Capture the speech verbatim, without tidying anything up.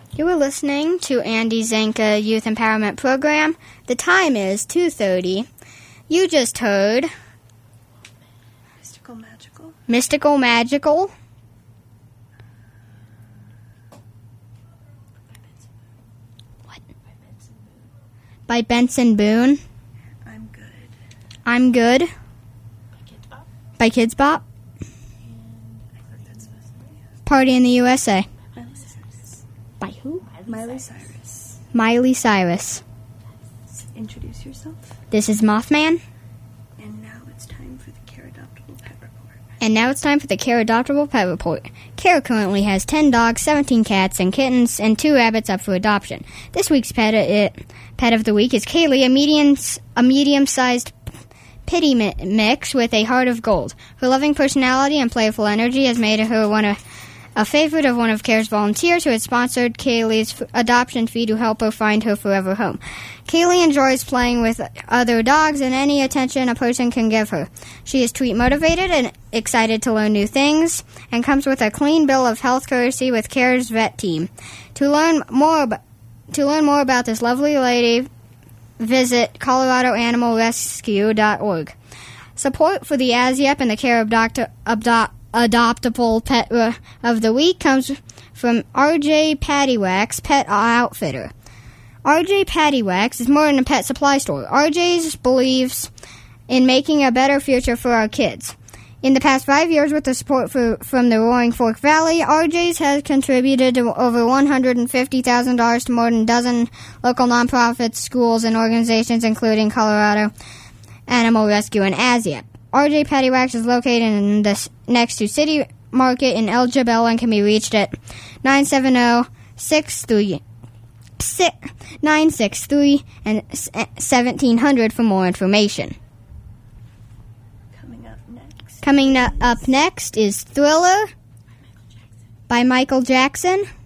You are listening to Andy Zanka Youth Empowerment Program. The time is two thirty. You just heard Mystical Magical. Mystical Magical. What? By Benson Boone. I'm Good. I'm Good. By Kids Bop. By Kids Bop. And I think that's supposed to be Party in the U S A. Miley Cyrus. By who? Miley Cyrus. Miley Cyrus. Introduce yourself. This is Mothman. And now it's time for the Care Adoptable Pet Report. And now it's time for the Care Adoptable Pet Report. Care currently has ten dogs, seventeen cats and kittens, and two rabbits up for adoption. This week's pet, uh, pet of the week is Kaylee, a medium, a medium-sized pitty mi- mix with a heart of gold. Her loving personality and playful energy has made her one of a favorite of one of Care's volunteers who had sponsored Kaylee's f- adoption fee to help her find her forever home. Kaylee enjoys playing with other dogs and any attention a person can give her. She is treat motivated and excited to learn new things and comes with a clean bill of health courtesy with Care's vet team. To learn more ab- to learn more about this lovely lady, visit Colorado Animal Rescue dot org. Support for the A S Y E P and the Care Abdoct- Abdo- Adoptable Pet uh, of the Week comes from R J Pattywax Pet Outfitter. R J Pattywax is more than a pet supply store. R J's believes in making a better future for our kids. In the past five years, with the support for, from the Roaring Fork Valley, R J's has contributed to over one hundred fifty thousand dollars to more than a dozen local nonprofits, schools, and organizations, including Colorado Animal Rescue and A S Y E P. R J Pattywax is located in the next to City Market in El Jebel and can be reached at nine seven zero, six three nine six three and seventeen hundred for more information. Coming up next. Coming up next is Thriller by Michael Jackson.